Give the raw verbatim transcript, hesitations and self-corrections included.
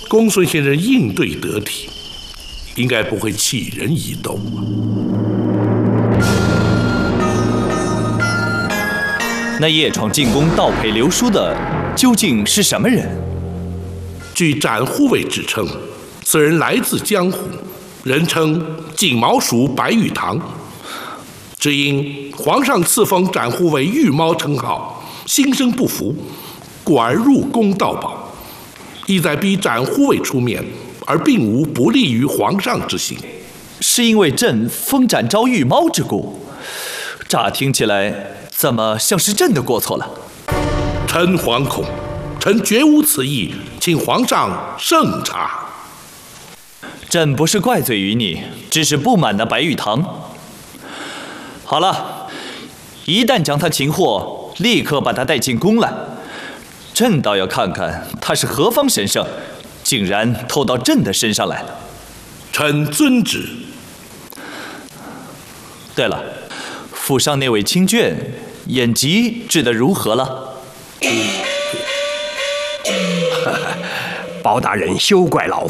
公孙先生应对得体，应该不会弃人以斗。 那夜闯进宫盗裴刘书的究竟是什么人？ 据斩护卫之称，此人来自江湖，人称锦毛鼠白玉堂。只因皇上赐封斩护卫御猫称号，心生不服，故而入宫盗宝，意在逼斩护卫出面，而并无不利于皇上之心。 是因为朕封斩招御猫之故？乍听起来，怎么像是朕的过错了？ 臣惶恐，臣绝无此意，请皇上慎查。 朕不是怪罪于你，只是不满那白玉堂。好了，一旦将他擒获，立刻把他带进宫来。朕倒要看看他是何方神圣，竟然偷到朕的身上来。 臣遵旨。 对了，府上那位亲眷眼疾治得如何了？ 包大人休怪老